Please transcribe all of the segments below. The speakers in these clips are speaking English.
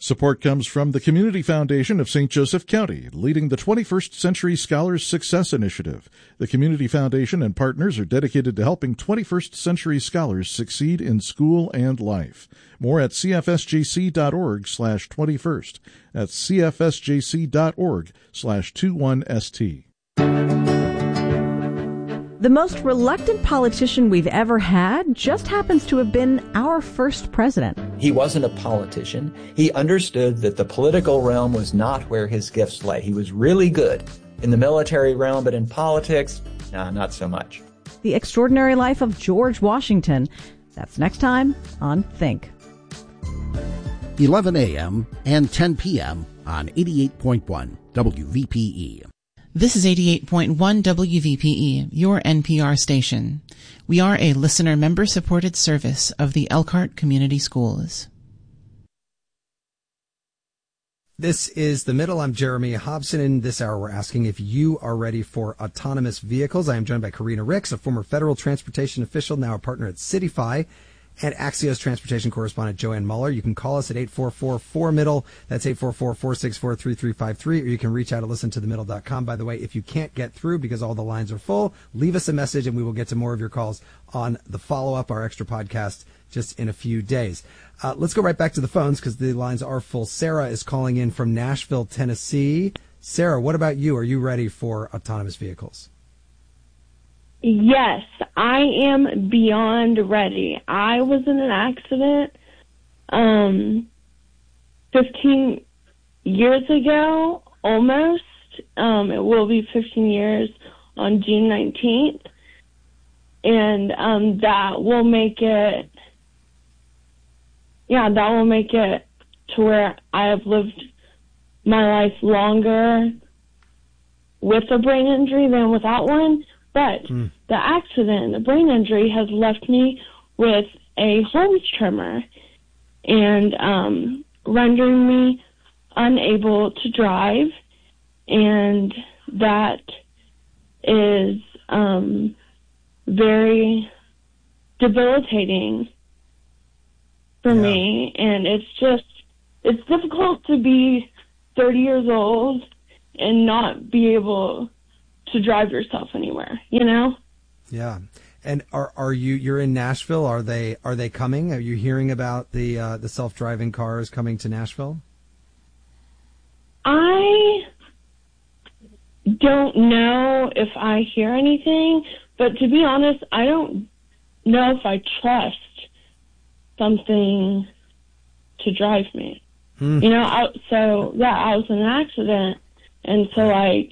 Support comes from the Community Foundation of St. Joseph County, leading the 21st Century Scholars Success Initiative. The Community Foundation and partners are dedicated to helping 21st century scholars succeed in school and life. More at cfsjc.org/21st. That's cfsjc.org/21st. The most reluctant politician we've ever had just happens to have been our first president. He wasn't a politician. He understood that the political realm was not where his gifts lay. He was really good in the military realm, but in politics, not so much. The Extraordinary Life of George Washington. That's next time on Think. 11 a.m. and 10 p.m. on 88.1 WVPE. This is 88.1 WVPE, your NPR station. We are a listener member-supported service of the Elkhart Community Schools. This is The Middle. I'm Jeremy Hobson. In this hour, we're asking if you are ready for autonomous vehicles. I am joined by Karina Ricks, a former federal transportation official, now a partner at CityFi, and Axios transportation correspondent Joanne Muller. You can call us at 844-4MIDDLE. That's 844-464-3353. Or you can reach out and listen to themiddle.com. By the way, if you can't get through because all the lines are full, leave us a message and we will get to more of your calls on the follow-up, our extra podcast, just in a few days. Let's go right back to the phones because the lines are full. Sarah is calling in from Nashville, Tennessee. Sarah, what about you? Are you ready for autonomous vehicles? Yes, I am beyond ready. I was in an accident 15 years ago, almost. It will be 15 years on June 19th. And that will make it to where I have lived my life longer with a brain injury than without one. But the accident, the brain injury, has left me with a Holmes tremor and rendering me unable to drive. And that is very debilitating for me. And it's difficult to be 30 years old and not be able to drive yourself anywhere, you know? Yeah. And you're in Nashville? Are they coming? Are you hearing about the self-driving cars coming to Nashville? I don't know if I hear anything, but to be honest, I don't know if I trust something to drive me. You know, I was in an accident, and so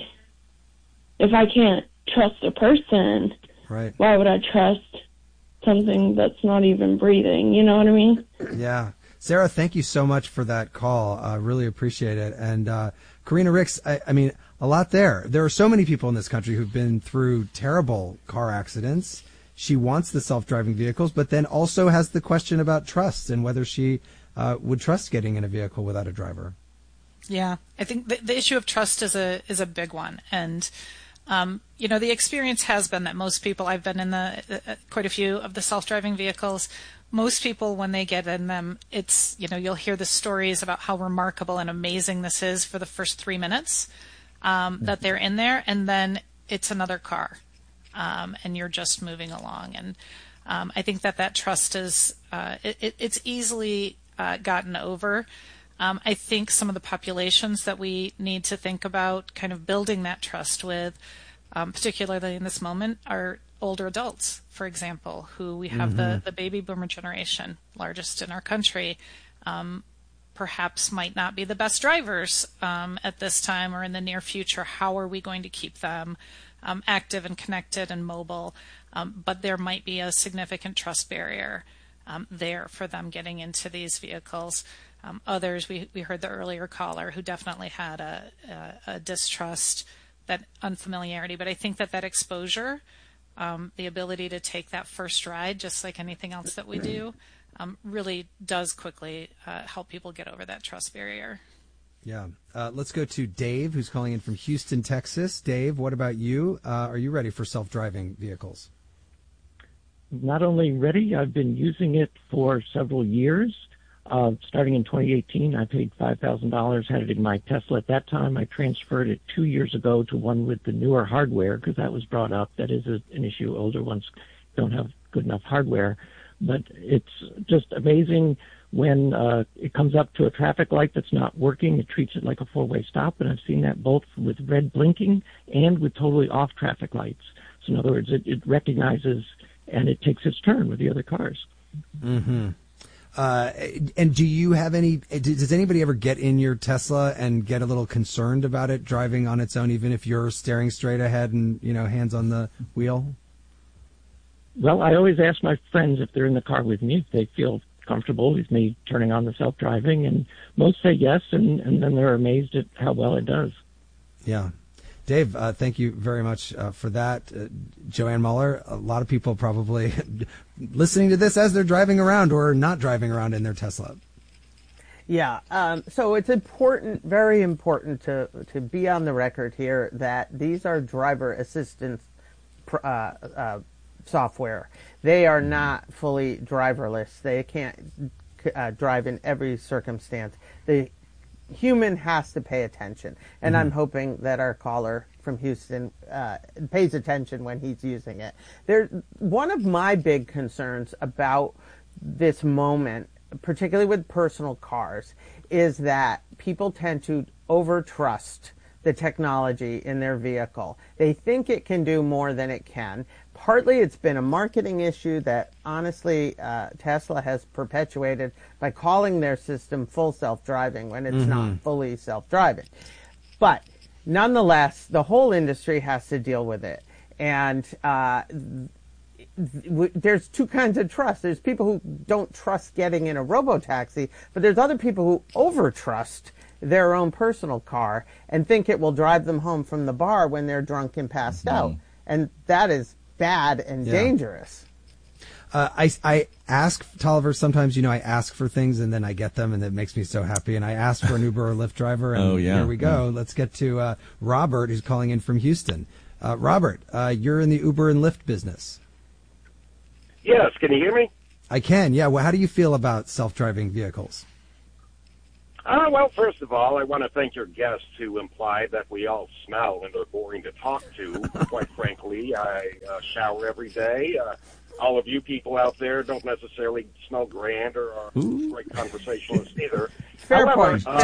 if I can't trust a person, right, why would I trust something that's not even breathing? You know what I mean? Yeah. Sarah, thank you so much for that call. I really appreciate it. And Karina Ricks, I mean, a lot there. There are so many people in this country who've been through terrible car accidents. She wants the self-driving vehicles, but then also has the question about trust and whether she would trust getting in a vehicle without a driver. Yeah, I think the issue of trust is a big one. And you know, the experience has been that most people, I've been in quite a few of the self-driving vehicles. Most people, when they get in them, it's, you know, you'll hear the stories about how remarkable and amazing this is for the first 3 minutes that they're in there, and then it's another car, and you're just moving along. And I think that trust is it's easily gotten over. I think some of the populations that we need to think about kind of building that trust with, particularly in this moment, are older adults, for example, who we have the baby boomer generation, largest in our country, perhaps might not be the best drivers at this time or in the near future. How are we going to keep them active and connected and mobile? But there might be a significant trust barrier there for them getting into these vehicles. Others, we heard the earlier caller who definitely had a distrust, that unfamiliarity. But I think that exposure, the ability to take that first ride, just like anything else that we do, really does quickly help people get over that trust barrier. Yeah. Let's go to Dave, who's calling in from Houston, Texas. Dave, what about you? Are you ready for self-driving vehicles? Not only ready, I've been using it for several years. Starting in 2018, I paid $5,000, had it in my Tesla at that time. I transferred it 2 years ago to one with the newer hardware because that was brought up. That is an issue. Older ones don't have good enough hardware. But it's just amazing when it comes up to a traffic light that's not working. It treats it like a four-way stop, and I've seen that both with red blinking and with totally off traffic lights. So in other words, it recognizes and it takes its turn with the other cars. Mm-hmm. And do you have does anybody ever get in your Tesla and get a little concerned about it driving on its own, even if you're staring straight ahead and, hands on the wheel? Well, I always ask my friends if they're in the car with me, if they feel comfortable with me turning on the self-driving, and most say yes, and then they're amazed at how well it does. Yeah. Dave, thank you very much for that. Joanne Muller, a lot of people probably listening to this as they're driving around or not driving around in their Tesla. Yeah, so it's important, very important to be on the record here that these are driver assistance software. They are not fully driverless. They can't drive in every circumstance. The human has to pay attention, and I'm hoping that our caller from Houston pays attention when he's using it. One of my big concerns about this moment, particularly with personal cars, is that people tend to overtrust the technology in their vehicle. They think it can do more than it can. Partly it's been a marketing issue that honestly Tesla has perpetuated by calling their system full self-driving when it's not fully self-driving. But nonetheless, the whole industry has to deal with it. And there's two kinds of trust. There's people who don't trust getting in a robotaxi, but there's other people who overtrust their own personal car and think it will drive them home from the bar when they're drunk and passed out. And that is bad and dangerous. I ask Tolliver sometimes, I ask for things and then I get them and it makes me so happy. And I asked for an Uber or Lyft driver and here we go. Let's get to Robert, who's calling in from Houston. Robert, you're in the Uber and Lyft business. Yes, can you hear me? I can, yeah. Well, how do you feel about self-driving vehicles? Well, first of all, I want to thank your guests who implied that we all smell and are boring to talk to. Quite frankly, I shower every day. All of you people out there don't necessarily smell grand or are great conversationalists either. Fair point. But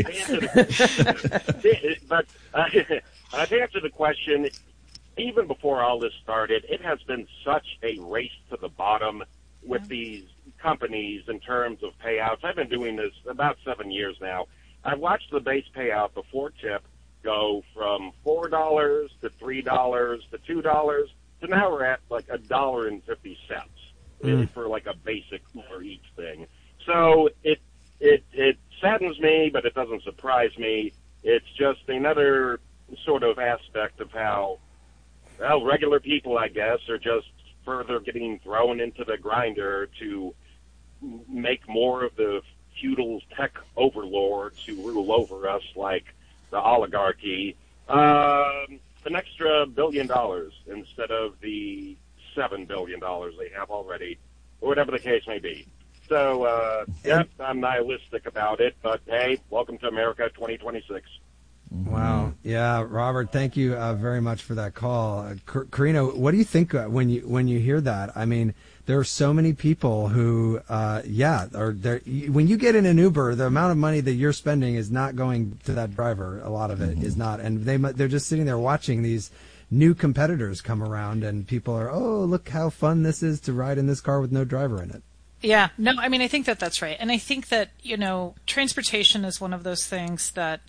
to answer the question, even before all this started, it has been such a race to the bottom with these companies in terms of payouts. I've been doing this about 7 years now. I've watched the base payout before tip go from $4 to $3 to $2 to now we're at like $1.50 for like a basic Uber Eats thing. So it saddens me, but it doesn't surprise me. It's just another sort of aspect of how, well, regular people, I guess, are just further getting thrown into the grinder to make more of the feudal tech overlords who rule over us like the oligarchy an extra $1 billion instead of the $7 billion they have already, or whatever the case may be. So, I'm nihilistic about it, but hey, welcome to America 2026. Wow. Yeah, Robert, thank you very much for that call. Karina, what do you think when you hear that? I mean, there are so many people who, are there. When you get in an Uber, the amount of money that you're spending is not going to that driver. A lot of it is not, and they're just sitting there watching these new competitors come around, and people are, oh, look how fun this is to ride in this car with no driver in it. Yeah, no, I mean, I think that's right, and I think that transportation is one of those things that.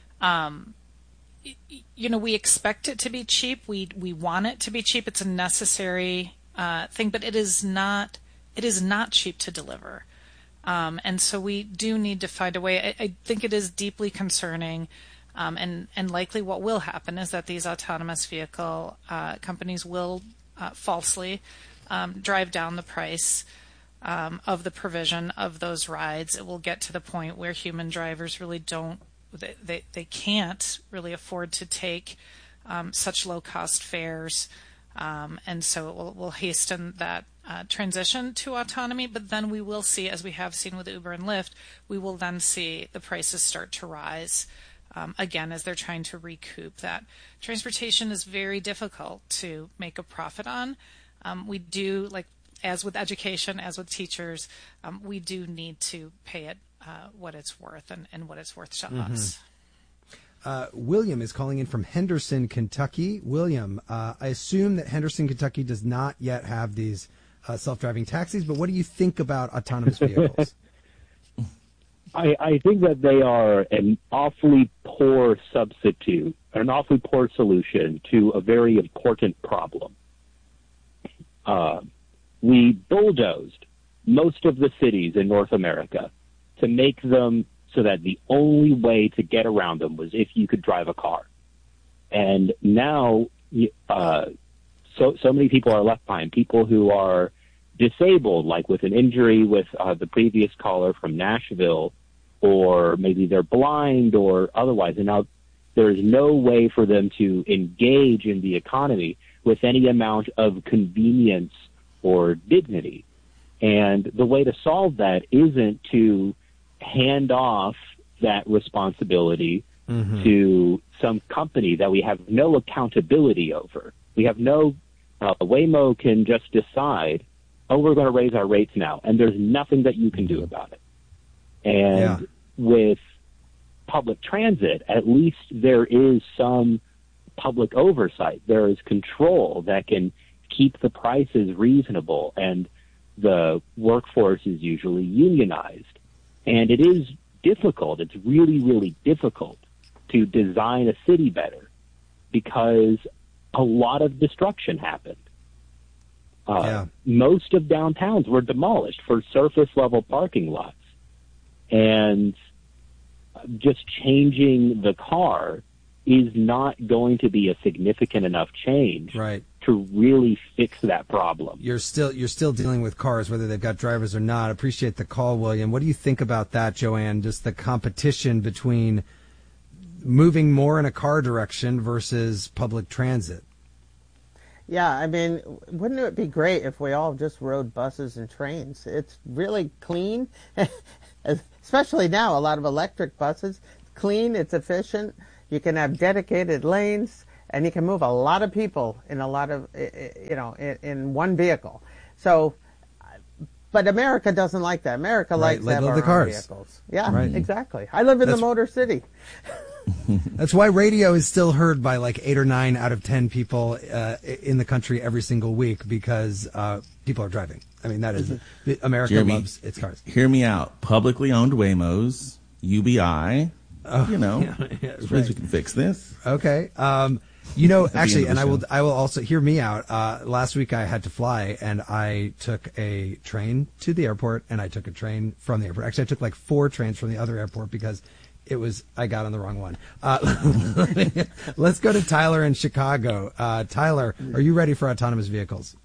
We expect it to be cheap. We want it to be cheap. It's a necessary thing, but it is not cheap to deliver. And so we do need to find a way. I think it is deeply concerning. And likely what will happen is that these autonomous vehicle companies will falsely drive down the price of the provision of those rides. It will get to the point where human drivers really they can't really afford to take such low-cost fares, and so it will hasten that transition to autonomy, but then we will see, as we have seen with Uber and Lyft, we will then see the prices start to rise again as they're trying to recoup that. Transportation is very difficult to make a profit on. We do, like as with education, as with teachers, we do need to pay it what it's worth and what it's worth to us. William is calling in from Henderson, Kentucky. William, I assume that Henderson, Kentucky does not yet have these self-driving taxis, but what do you think about autonomous vehicles? I think that they are an awfully poor substitute, an awfully poor solution to a very important problem. We bulldozed most of the cities in North America to make them so that the only way to get around them was if you could drive a car. And now so many people are left behind, people who are disabled, like with an injury with the previous caller from Nashville, or maybe they're blind or otherwise, and now there's no way for them to engage in the economy with any amount of convenience or dignity. And the way to solve that isn't to hand off that responsibility to some company that we have no accountability over. We have no, Waymo can just decide, oh, we're going to raise our rates now, and there's nothing that you can do about it. And with public transit, at least there is some public oversight. There is control that can keep the prices reasonable, and the workforce is usually unionized. And it is difficult. It's really, really difficult to design a city better because a lot of destruction happened. Most of downtowns were demolished for surface-level parking lots. And just changing the car is not going to be a significant enough change to really fix that problem. You're still dealing with cars, whether they've got drivers or not. Appreciate the call, William. What do you think about that, Joanne? Just the competition between moving more in a car direction versus public transit. Yeah, I mean, wouldn't it be great if we all just rode buses and trains? It's really clean, especially now, a lot of electric buses. It's clean, it's efficient, you can have dedicated lanes, and you can move a lot of people in a lot of, in one vehicle. So, but America doesn't like that. America likes to have our own vehicles. Yeah, exactly. I live in the Motor City. That's why radio is still heard by like 8 or 9 out of 10 people in the country every single week because people are driving. I mean, that is America loves its cars. Hear me out. Publicly owned Waymos, UBI. I suppose we can fix this. Okay. Actually, and I will also hear me out. Last week I had to fly, and I took a train to the airport, and I took a train from the airport. Actually, I took like 4 trains from the other airport because I got on the wrong one. Let's go to Tyler in Chicago. Tyler, are you ready for autonomous vehicles?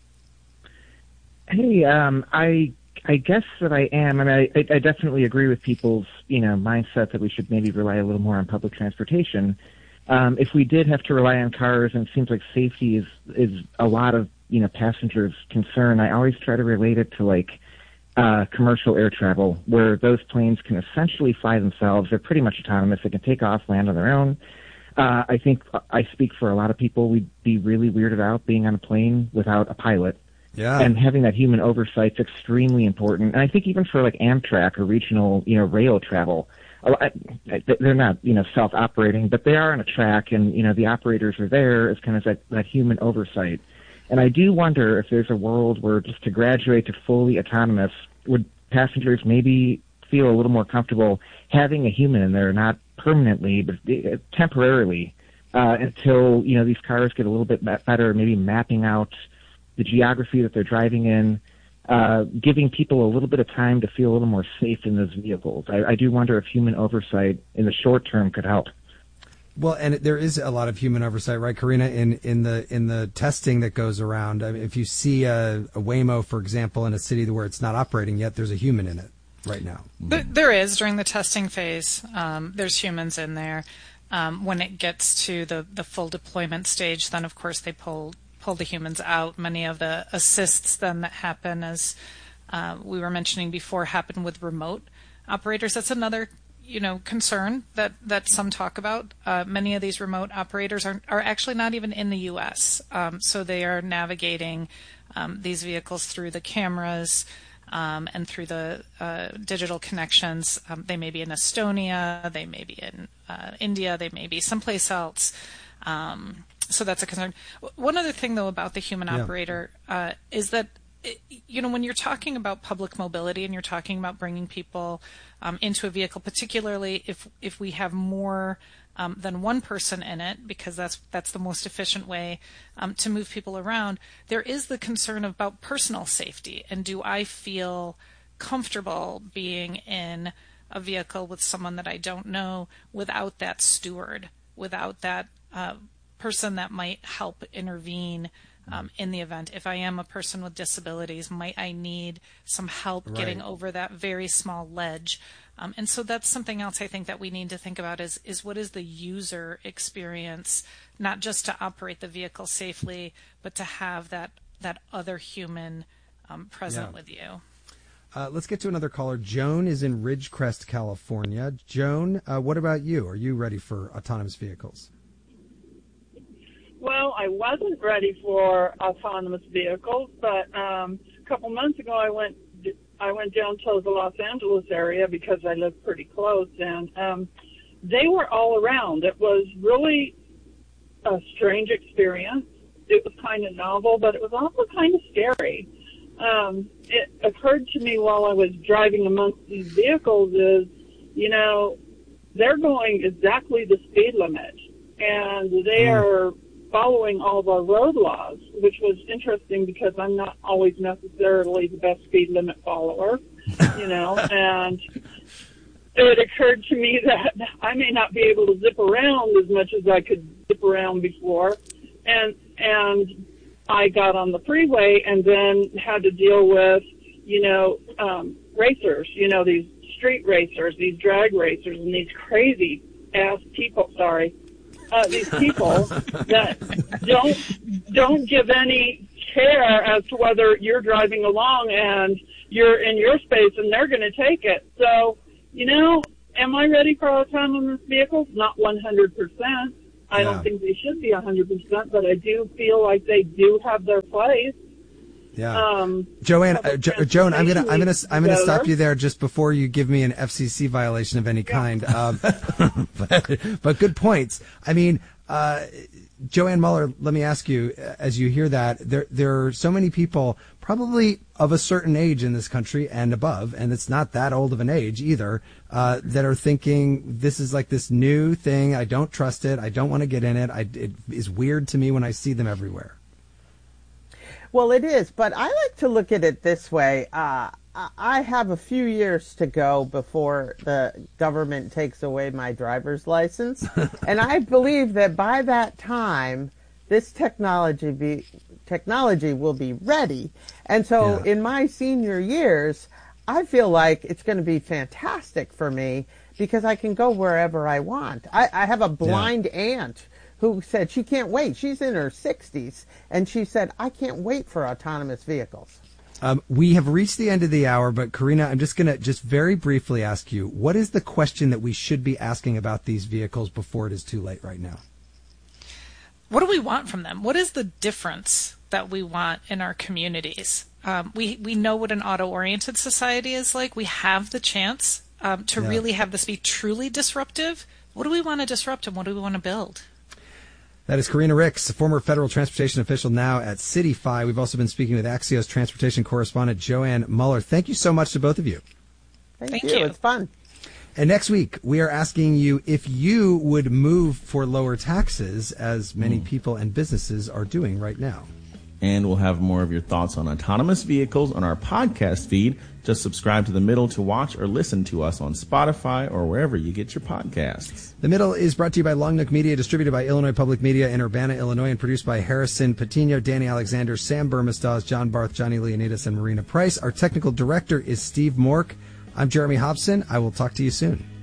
Hey, I guess that I am. I mean, I definitely agree with people's, mindset that we should maybe rely a little more on public transportation. If we did have to rely on cars, and it seems like safety is a lot of, passengers' concern, I always try to relate it to like commercial air travel, where those planes can essentially fly themselves. They're pretty much autonomous. They can take off, land on their own. I think I speak for a lot of people. We'd be really weirded out being on a plane without a pilot. Yeah. And having that human oversight is extremely important. And I think even for like Amtrak or regional, rail travel, they're not, self-operating, but they are on a track, and, the operators are there as kind of that human oversight. And I do wonder if there's a world where just to graduate to fully autonomous, would passengers maybe feel a little more comfortable having a human in there, not permanently, but temporarily, until, these cars get a little bit better, maybe mapping out the geography that they're driving in, giving people a little bit of time to feel a little more safe in those vehicles. I do wonder if human oversight in the short term could help. Well, and there is a lot of human oversight, right, Karina, in the testing that goes around. I mean, if you see a Waymo, for example, in a city where it's not operating yet, there's a human in it right now. There is during the testing phase. There's humans in there. When it gets to the full deployment stage, then of course they pull pull the humans out. Many of the assists then that happen, as we were mentioning before, happen with remote operators. That's another concern that some talk about. Many of these remote operators are actually not even in the U.S., so they are navigating these vehicles through the cameras and through the digital connections. They may be in Estonia, they may be in India, they may be someplace else. So that's a concern. One other thing, though, about the human operator is that when you're talking about public mobility and you're talking about bringing people into a vehicle, particularly if we have more than one person in it, because that's the most efficient way to move people around, there is the concern about personal safety. And do I feel comfortable being in a vehicle with someone that I don't know without that steward, without that person that might help intervene in the event? If I am a person with disabilities, might I need some help getting over that very small ledge? And so that's something else I think that we need to think about is what is the user experience, not just to operate the vehicle safely, but to have that other human present with you. Let's get to another caller. Joan is in Ridgecrest, California. Joan, what about you? Are you ready for autonomous vehicles? Well, I wasn't ready for autonomous vehicles, but a couple months ago I went down to the Los Angeles area because I live pretty close, and they were all around. It was really a strange experience. It was kind of novel, but it was also kind of scary. It occurred to me while I was driving amongst these vehicles is, they're going exactly the speed limit, and they are following all of our road laws, which was interesting because I'm not always necessarily the best speed limit follower, and it occurred to me that I may not be able to zip around as much as I could zip around before, and I got on the freeway and then had to deal with, racers, these street racers, these drag racers, and these crazy ass people, these people that don't give any care as to whether you're driving along and you're in your space and they're going to take it. So, am I ready for autonomous vehicles? Not 100%. I don't think they should be 100%, but I do feel like they do have their place. Yeah. Joan, I'm gonna stop you there just before you give me an FCC violation of any kind. But good points. I mean, Joanne Muller, let me ask you, as you hear that, there are so many people probably of a certain age in this country and above, and it's not that old of an age either, that are thinking this is like this new thing. I don't trust it. I don't want to get in it. It is weird to me when I see them everywhere. Well, it is, but I like to look at it this way. I have a few years to go before the government takes away my driver's license, and I believe that by that time, this technology will be ready. And so in my senior years, I feel like it's going to be fantastic for me because I can go wherever I want. I have a blind aunt who said she can't wait. She's in her 60s, and she said, I can't wait for autonomous vehicles. We have reached the end of the hour, but Karina, I'm just going to very briefly ask you, what is the question that we should be asking about these vehicles before it is too late right now? What do we want from them? What is the difference that we want in our communities? We know what an auto-oriented society is like. We have the chance to really have this be truly disruptive. What do we want to disrupt and what do we want to build? That is Karina Ricks, a former federal transportation official now at CityFi. We've also been speaking with Axios transportation correspondent Joanne Muller. Thank you so much to both of you. Thank you. It's fun. And next week, we are asking you if you would move for lower taxes, as many people and businesses are doing right now. And we'll have more of your thoughts on autonomous vehicles on our podcast feed. Just subscribe to The Middle to watch or listen to us on Spotify or wherever you get your podcasts. The Middle is brought to you by Long Nook Media, distributed by Illinois Public Media in Urbana, Illinois, and produced by Harrison Patino, Danny Alexander, Sam Burmistaz, John Barth, Johnny Leonidas, and Marina Price. Our technical director is Steve Mork. I'm Jeremy Hobson. I will talk to you soon.